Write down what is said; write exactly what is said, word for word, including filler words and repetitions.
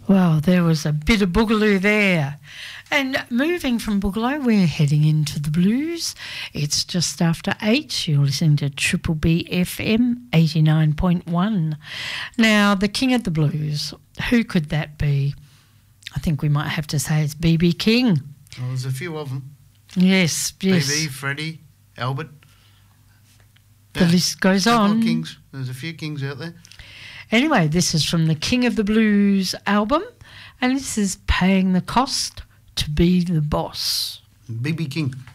Well, there was a bit of boogaloo there. And moving from boogaloo, we're heading into the blues. It's just after eight. You're listening to Triple B F M eighty-nine point one. Now, the king of the blues, who could that be? I think we might have to say it's B B King. Well, there's a few of them. Yes, yes. B B, Freddie, Albert. The Yeah, list goes couple of on. Kings. There's a few kings out there. Anyway, this is from the King of the Blues album, and this is Paying the Cost to Be the Boss. B B King.